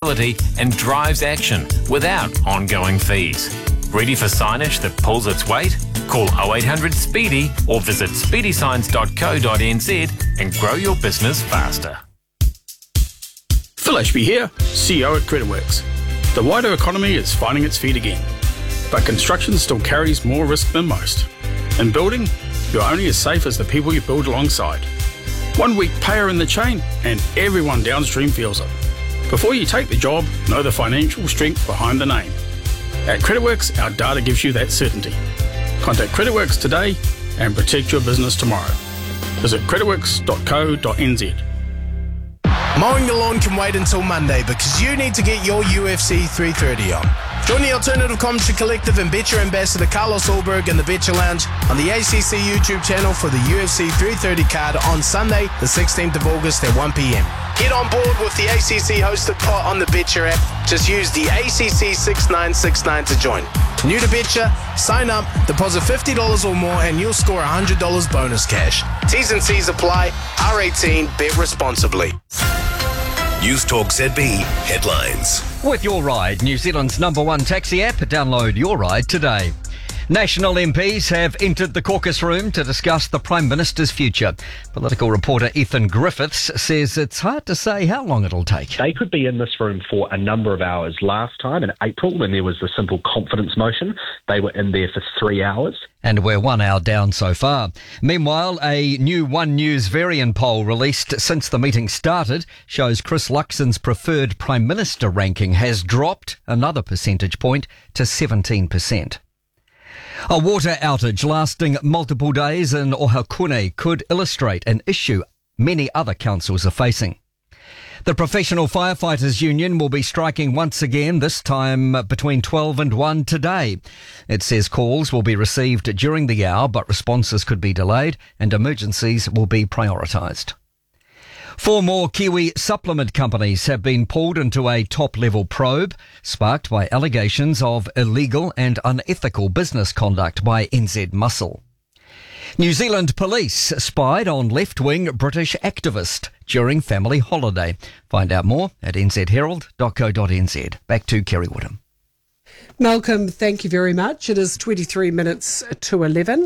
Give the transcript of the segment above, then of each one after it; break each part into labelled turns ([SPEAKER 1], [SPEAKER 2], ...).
[SPEAKER 1] accountability and drives action without ongoing fees. Ready for signage that pulls its weight? Call 0800 SPEEDY or visit speedysigns.co.nz and grow your business faster.
[SPEAKER 2] Phil Ashby here, CEO at CreditWorks. The wider economy is finding its feet again, but construction still carries more risk than most. In building, you're only as safe as the people you build alongside. One weak player in the chain and everyone downstream feels it. Before you take the job, know the financial strength behind the name. At CreditWorks, our data gives you that certainty. Contact CreditWorks today and protect your business tomorrow. Visit creditworks.co.nz.
[SPEAKER 3] Mowing the lawn can wait until Monday because you need to get your UFC 330 on. Join the Alternative Commentary Collective and Betcher Ambassador Carlos Ulberg in the Betcher Lounge on the ACC YouTube channel for the UFC 330 card on Sunday, the 16th of August at 1 p.m. Get on board with the ACC hosted pot on the Betcher app. Just use the ACC 6969 to join. New to Betcher, sign up, deposit $50 or more and you'll score $100 bonus cash. T's and C's apply. R18, bet responsibly.
[SPEAKER 4] News Talk ZB headlines.
[SPEAKER 5] With Your Ride, New Zealand's #1 taxi app. Download Your Ride today. National MPs have entered the caucus room to discuss the Prime Minister's future. Political reporter Ethan Griffiths says it's hard to say how long it'll take.
[SPEAKER 6] They could be in this room for a number of hours. Last time in April, when there was the simple confidence motion, they were in there for 3 hours.
[SPEAKER 5] And we're 1 hour down so far. Meanwhile, a new One News Varian poll released since the meeting started shows Chris Luxon's preferred Prime Minister ranking has dropped another percentage point to 17%. A water outage lasting multiple days in Ohakune could illustrate an issue many other councils are facing. The Professional Firefighters Union will be striking once again, this time between 12 and 1 today. It says calls will be received during the hour, but responses could be delayed and emergencies will be prioritised. 4 more Kiwi supplement companies have been pulled into a top-level probe, sparked by allegations of illegal and unethical business conduct by NZ Muscle. New Zealand police spied on left-wing British activist during family holiday. Find out more at nzherald.co.nz. Back to Kerry Woodham.
[SPEAKER 7] Malcolm, thank you very much. It is 23 minutes to 11.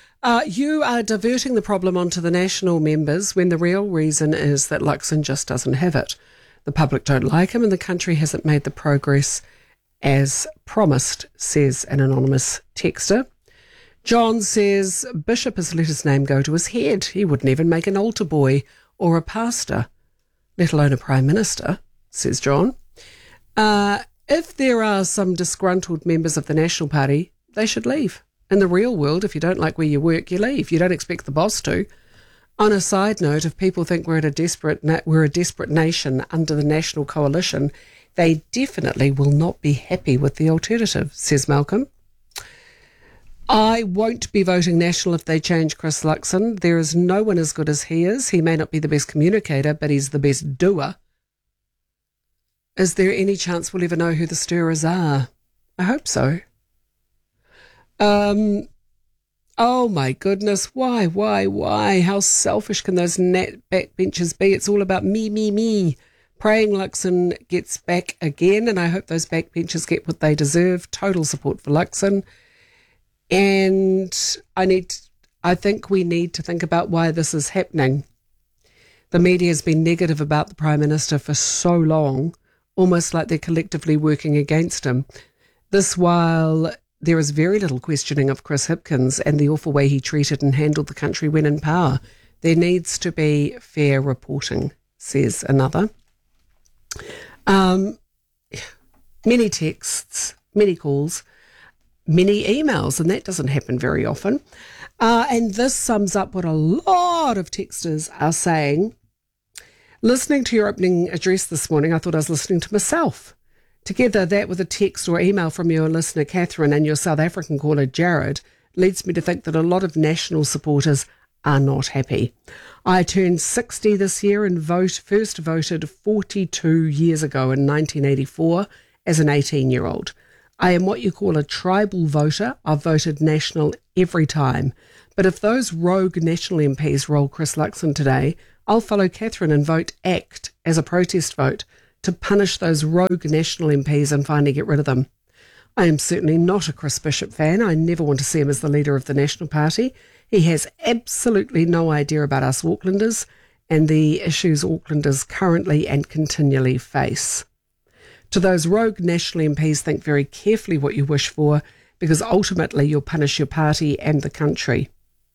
[SPEAKER 7] You are diverting the problem onto the national members when the real reason is that Luxon just doesn't have it. The public don't like him and the country hasn't made the progress as promised, says an anonymous texter. John says Bishop has let his name go to his head. He wouldn't even make an altar boy or a pastor, let alone a prime minister, says John. If there are some disgruntled members of the National Party, they should leave. In the real world, if you don't like where you work, you leave. You don't expect the boss to. On a side note, if people think we're a desperate nation under the National Coalition, they definitely will not be happy with the alternative, says Malcolm. I won't be voting National if they change Chris Luxon. There is no one as good as he is. He may not be the best communicator, but he's the best doer. Is there any chance we'll ever know who the stirrers are? I hope so. Oh my goodness, why? How selfish can those backbenchers be? It's all about me. Praying Luxon gets back again, and I hope those backbenchers get what they deserve. Total support for Luxon. And I think we need to think about why this is happening. The media has been negative about the Prime Minister for so long, almost like they're collectively working against him. This while there is very little questioning of Chris Hipkins and the awful way he treated and handled the country when in power. There needs to be fair reporting, says another. Many texts, many calls, many emails, and that doesn't happen very often. And this sums up what a lot of texters are saying. Listening to your opening address this morning, I thought I was listening to myself. Together, that with a text or email from your listener, Catherine, and your South African caller, Jared, leads me to think that a lot of National supporters are not happy. I turned 60 this year and first voted 42 years ago in 1984 as an 18-year-old. I am what you call a tribal voter. I've voted National every time. But if those rogue National MPs roll Chris Luxon today, I'll follow Catherine and vote ACT as a protest vote. to punish those rogue National MPs and finally get rid of them. I am certainly not a Chris Bishop fan. I never want to see him as the leader of the National Party. He has absolutely no idea about us Aucklanders and the issues Aucklanders currently and continually face. To those rogue National MPs, think very carefully what you wish for, because ultimately you'll punish your party and the country.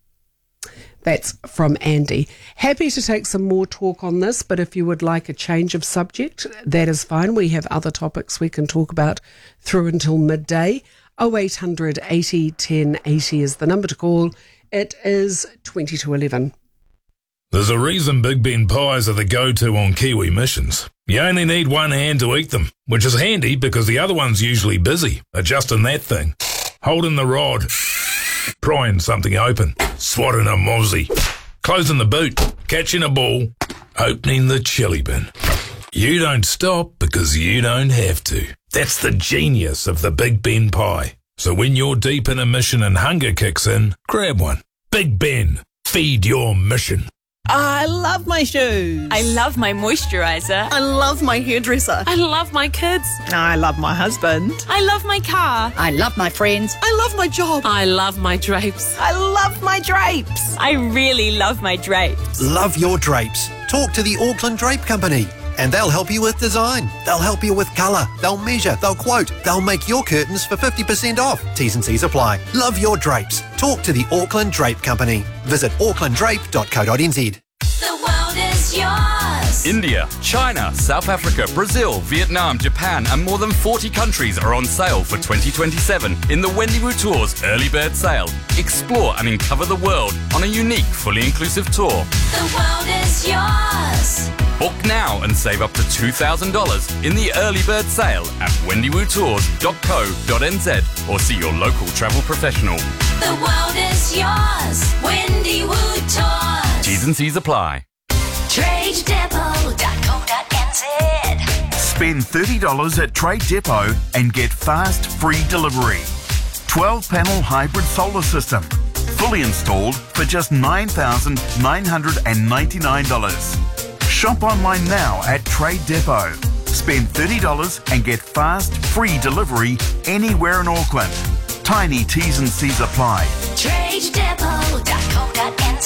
[SPEAKER 7] That's from Andy. Happy to take some more talk on this, but if you would like a change of subject, that is fine. We have other topics we can talk about through until midday. 0800 80 10 80 is the number to call. It is 20 to 11.
[SPEAKER 8] There's a reason Big Ben pies are the go-to on Kiwi missions. You only need one hand to eat them, which is handy because the other one's usually busy adjusting that thing, holding the rod, prying something open, swatting a mozzie, closing the boot, catching a ball, opening the chili bin. You don't stop because you don't have to. That's the genius of the Big Ben pie. So when you're deep in a mission and hunger kicks in, grab one. Big Ben, feed your mission.
[SPEAKER 9] I love my shoes.
[SPEAKER 10] I love my moisturiser.
[SPEAKER 9] I love my hairdresser.
[SPEAKER 10] I love my kids.
[SPEAKER 9] I love my husband.
[SPEAKER 10] I love my car.
[SPEAKER 11] I love my friends.
[SPEAKER 9] I love my job.
[SPEAKER 10] I love my drapes.
[SPEAKER 9] I love my drapes.
[SPEAKER 10] I really love my drapes.
[SPEAKER 12] Love your drapes. Talk to the Auckland Drape Company and they'll help you with design. They'll help you with colour. They'll measure. They'll quote. They'll make your curtains for 50% off. T's and C's apply. Love your drapes. Talk to the Auckland Drape Company. Visit aucklanddrape.co.nz.
[SPEAKER 13] The world is yours.
[SPEAKER 14] India, China, South Africa, Brazil, Vietnam, Japan and more than 40 countries are on sale for 2027 in the Wendiwu Tours Early Bird Sale. Explore and uncover the world on a unique, fully inclusive tour.
[SPEAKER 13] The world is yours.
[SPEAKER 14] Book now and save up to $2,000 in the Early Bird Sale at wendiwutours.co.nz or see your local travel professional.
[SPEAKER 13] The world is yours. Wendiwu Tours.
[SPEAKER 14] T's and C's apply.
[SPEAKER 13] TradeDepot.co.nz.
[SPEAKER 15] Spend $30 at Trade Depot and get fast, free delivery. 12-panel hybrid solar system. Fully installed for just $9,999. Shop online now at Trade Depot. Spend $30 and get fast, free delivery anywhere in Auckland. Tiny T's and C's apply.
[SPEAKER 13] TradeDepot.co.nz.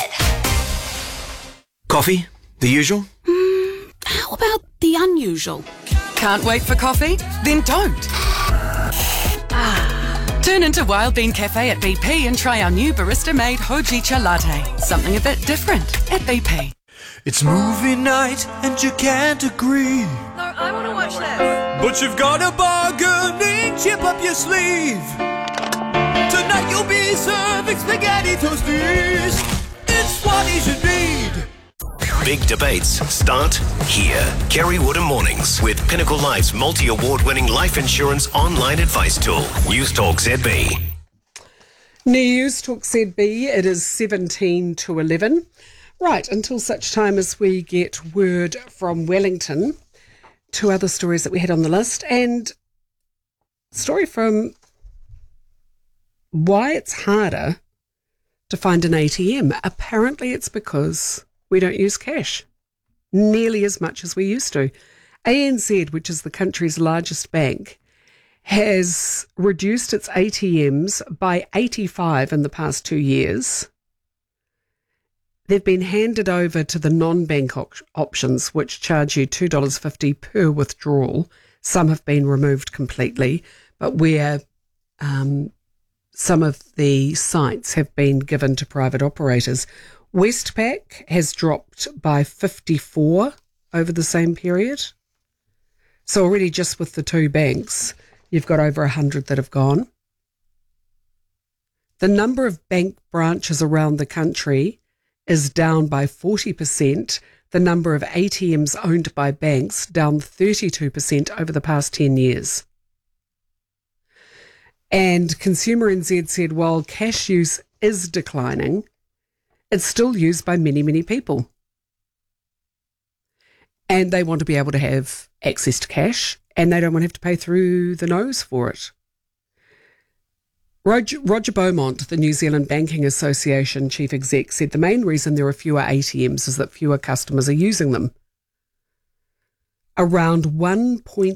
[SPEAKER 12] Coffee? The usual?
[SPEAKER 9] How about the unusual? Can't wait for coffee? Then don't. Turn into Wild Bean Cafe at BP and try our new barista-made Hojicha latte. Something a bit different at BP.
[SPEAKER 16] It's movie night and you can't agree.
[SPEAKER 9] No, I want to watch this.
[SPEAKER 16] But you've got a bargaining chip up your sleeve. Tonight you'll be serving spaghetti toasties. It's what you should need.
[SPEAKER 4] Big debates start here. Kerry Woodham Mornings with Pinnacle Life's multi-award-winning life insurance online advice tool. News Talk ZB.
[SPEAKER 7] News Talk ZB, it is 17 to 11. Right, until such time as we get word from Wellington. Two other stories that we had on the list, and story from why it's harder to find an ATM. Apparently it's because we don't use cash nearly as much as we used to. ANZ, which is the country's largest bank, has reduced its ATMs by 85 in the past 2 years. They've been handed over to the non-bank options, which charge you $2.50 per withdrawal. Some have been removed completely, but where some of the sites have been given to private operators. Westpac has dropped by 54 over the same period. So already just with the two banks, you've got over 100 that have gone. The number of bank branches around the country is down by 40%. The number of ATMs owned by banks down 32% over the past 10 years. And Consumer NZ said while cash use is declining, it's still used by many, many people. And they want to be able to have access to cash, and they don't want to have to pay through the nose for it. Roger Beaumont, the New Zealand Banking Association chief exec, said the main reason there are fewer ATMs is that fewer customers are using them. around 1.2